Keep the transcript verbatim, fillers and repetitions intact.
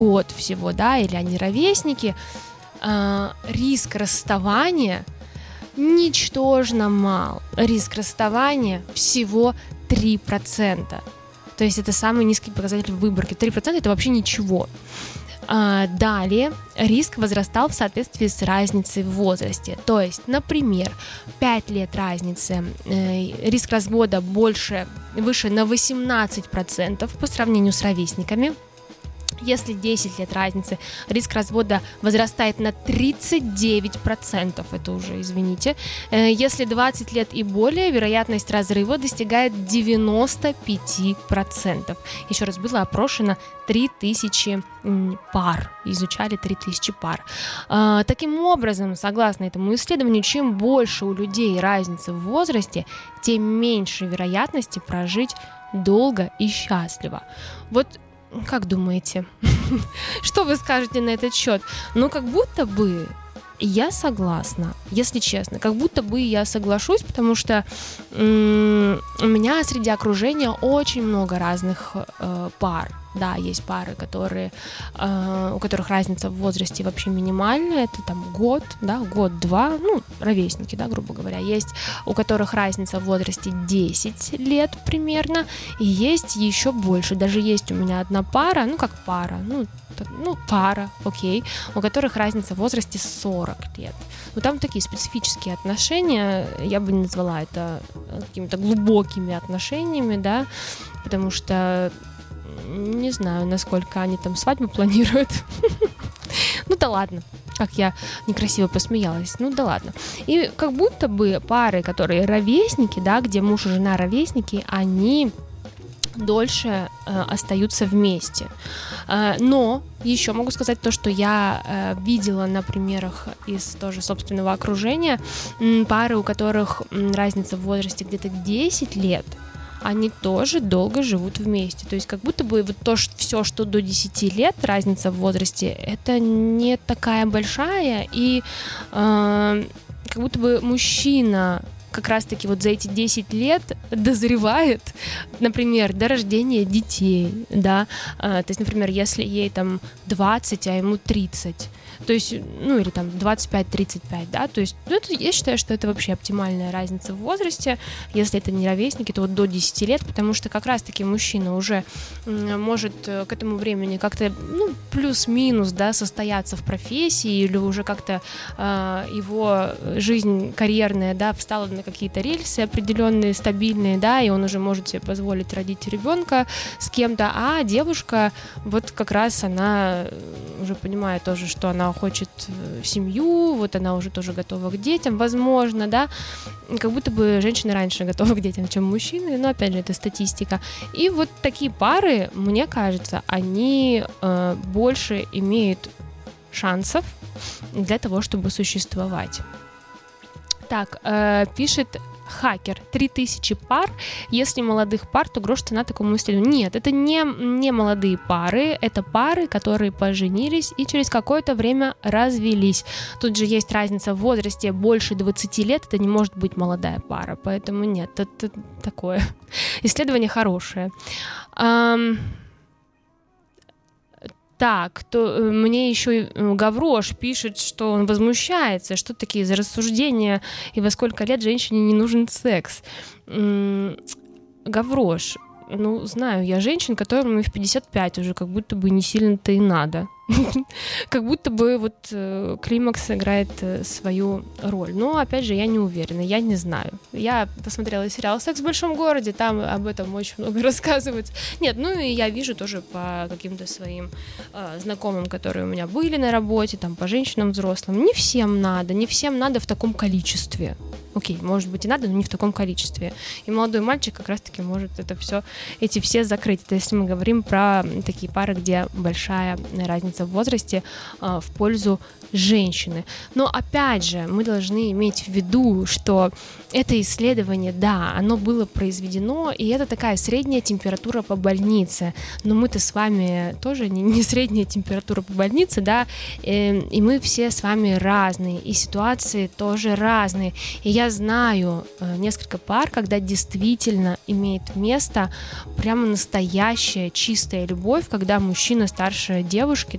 год всего, да, или они ровесники, э, риск расставания ничтожно мал. Риск расставания всего три процента. То есть это самый низкий показатель в выборке. три процента это вообще ничего. А, далее риск возрастал в соответствии с разницей в возрасте. То есть, например, пять лет разницы, э, риск развода больше, выше на восемнадцать процентов по сравнению с ровесниками. Если десять лет разницы, риск развода возрастает на тридцать девять процентов, это уже, извините. Если двадцать лет и более, вероятность разрыва достигает девяносто пять процентов. Еще раз, было опрошено три тысячи пар, изучали три тысячи пар. Таким образом, согласно этому исследованию, чем больше у людей разница в возрасте, тем меньше вероятности прожить долго и счастливо. Вот как думаете, что вы скажете на этот счет? Ну, как будто бы я согласна, если честно, как будто бы я соглашусь, потому что м- у меня среди окружения очень много разных э, пар. Да, есть пары, которые, э, у которых разница в возрасте вообще минимальная, это там год, да, год-два, ну, ровесники, да, грубо говоря. Есть у которых разница в возрасте десять лет примерно, и есть еще больше. Даже есть у меня одна пара, ну, как пара, ну, ну пара, окей, у которых разница в возрасте сорок лет. Ну, там такие специфические отношения, я бы не назвала это какими-то глубокими отношениями, да, потому что не знаю, насколько они там свадьбу планируют. Ну да ладно, как я некрасиво посмеялась. Ну да ладно. И как будто бы пары, которые ровесники, да, где муж и жена ровесники, они дольше э, остаются вместе. Э, но еще могу сказать то, что я э, видела на примерах из тоже собственного окружения, м, пары, у которых м, разница в возрасте где-то десять лет, они тоже долго живут вместе. То есть как будто бы вот то, что все, что до десяти лет, разница в возрасте, это не такая большая, и э, как будто бы мужчина как раз-таки вот за эти десять лет дозревает, например, до рождения детей, да, э, то есть, например, если ей там двадцать, а ему тридцать, то есть, ну, или там двадцать пять тридцать пять, да, то есть, ну, это, я считаю, что это вообще оптимальная разница в возрасте, если это не ровесники, то вот до десяти лет, потому что как раз-таки мужчина уже может к этому времени как-то, ну, плюс-минус, да, состояться в профессии, или уже как-то э, его жизнь карьерная, да, встала на какие-то рельсы определенные, стабильные, да, и он уже может себе позволить родить ребенка с кем-то, а девушка, вот как раз она уже понимает тоже, что она хочет семью, вот она уже тоже готова к детям, возможно, да, как будто бы женщины раньше готовы к детям, чем мужчины, но опять же это статистика. И вот такие пары, мне кажется, они э, больше имеют шансов для того, чтобы существовать. Так, э, пишет Хакер, три тысячи пар, если молодых пар, то грош цена такому исследованию. Нет, это не, не молодые пары, это пары, которые поженились и через какое-то время развелись. Тут же есть разница в возрасте, больше двадцати лет, это не может быть молодая пара, поэтому нет, это такое исследование хорошее. Um, Так, то мне еще Гаврош пишет, что он возмущается, что такие за рассуждения и во сколько лет женщине не нужен секс. Гаврош, ну, знаю я женщин, которым и в пятьдесят пять уже как будто бы не сильно-то и надо. Как будто бы вот э, климакс играет э, свою роль. Но, опять же, я не уверена, я не знаю. Я посмотрела сериал «Секс в большом городе», там об этом очень много рассказывается. Нет, ну и я вижу тоже по каким-то своим э, знакомым, которые у меня были на работе, там, по женщинам взрослым. Не всем надо, не всем надо в таком количестве. Окей, может быть и надо, но не в таком количестве. И молодой мальчик как раз-таки может это все, эти все закрыть. Это если мы говорим про такие пары, где большая разница разница в возрасте а, в пользу женщины. Но опять же, мы должны иметь в виду, что это исследование, да, оно было произведено, и это такая средняя температура по больнице. Но мы-то с вами тоже не, не средняя температура по больнице, да, и, и мы все с вами разные, и ситуации тоже разные. И я знаю э, несколько пар, когда действительно имеет место прямо настоящая чистая любовь, когда мужчина старше девушки,